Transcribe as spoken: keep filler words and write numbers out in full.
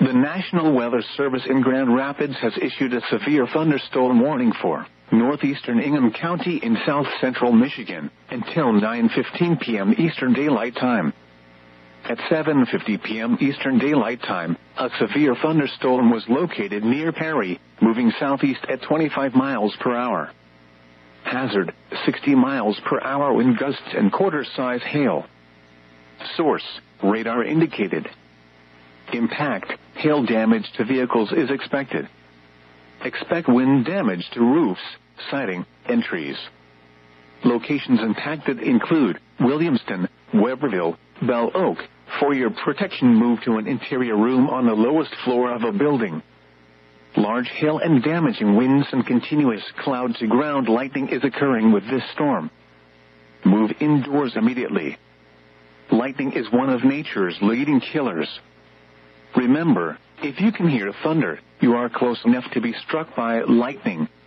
The National Weather Service in Grand Rapids has issued a severe thunderstorm warning for northeastern Ingham County in south-central Michigan until nine fifteen p.m. Eastern Daylight Time. At seven fifty p.m. Eastern Daylight Time, a severe thunderstorm was located near Perry, moving southeast at twenty-five miles per hour. Hazard, sixty miles per hour wind gusts and quarter-size hail. Source, radar indicated. Impact, hail damage to vehicles is expected. Expect wind damage to roofs, siding, and trees. Locations impacted include Williamston, Weberville, Bell Oak. For your protection, move to an interior room on the lowest floor of a building. Large hail and damaging winds and continuous cloud-to-ground lightning is occurring with this storm. Move indoors immediately. Lightning is one of nature's leading killers. Remember, if you can hear thunder, you are close enough to be struck by lightning.